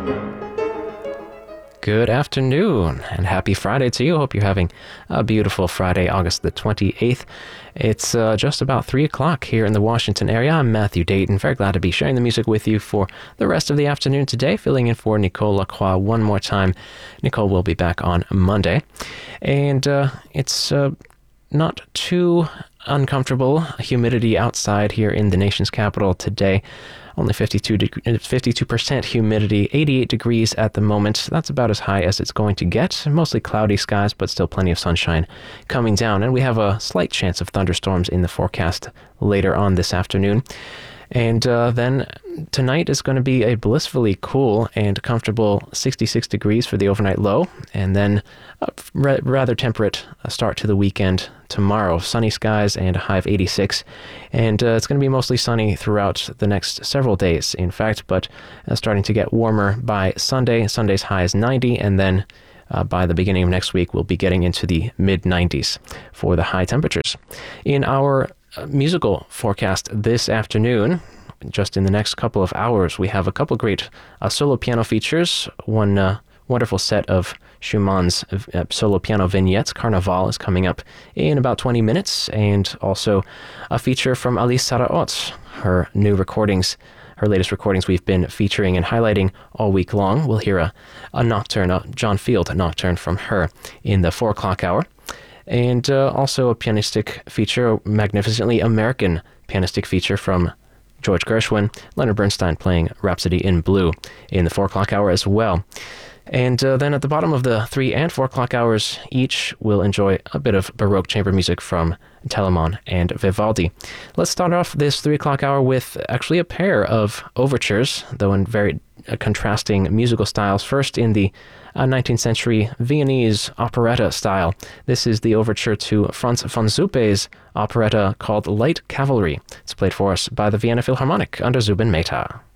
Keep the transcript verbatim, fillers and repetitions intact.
Good afternoon and happy Friday to you. Hope you're having a beautiful Friday, August the twenty-eighth. It's uh, just about three o'clock here in the Washington area. I'm Matthew Dayton. Very glad to be sharing the music with you for the rest of the afternoon today, filling in for Nicole Lacroix one more time. Nicole will be back on Monday. And uh, it's uh, not too uncomfortable humidity outside here in the nation's capital today. Only fifty-two, fifty-two percent humidity, eighty-eight degrees at the moment. That's about as high as it's going to get. Mostly cloudy skies, but still plenty of sunshine coming down. And we have a slight chance of thunderstorms in the forecast later on this afternoon. And uh, then tonight is going to be a blissfully cool and comfortable sixty-six degrees for the overnight low. And then a ra- rather temperate start to the weekend tomorrow. Sunny skies and a high of eighty-six. And uh, it's going to be mostly sunny throughout the next several days, in fact, but uh, starting to get warmer by Sunday. Sunday's high is ninety, and then Uh, by the beginning of next week, we'll be getting into the mid nineties for the high temperatures. In our uh, musical forecast this afternoon, just in the next couple of hours, we have a couple great uh, solo piano features. One uh, wonderful set of Schumann's uh, solo piano vignettes. Carnaval is coming up in about twenty minutes, and also a feature from Alice Saraot, her new recordings. Her latest recordings we've been featuring and highlighting all week long. We'll hear a, a nocturne, a John Field nocturne from her in the four o'clock hour. And uh, also a pianistic feature, a magnificently American pianistic feature from George Gershwin, Leonard Bernstein playing Rhapsody in Blue in the four o'clock hour as well. And uh, then at the bottom of the three and four o'clock hours each, we'll enjoy a bit of Baroque chamber music from Telemann and Vivaldi. Let's start off this three o'clock hour with actually a pair of overtures, though in very uh, contrasting musical styles. First in the uh, nineteenth century Viennese operetta style. This is the overture to Franz von Suppe's operetta called Light Cavalry. It's played for us by the Vienna Philharmonic under Zubin Mehta.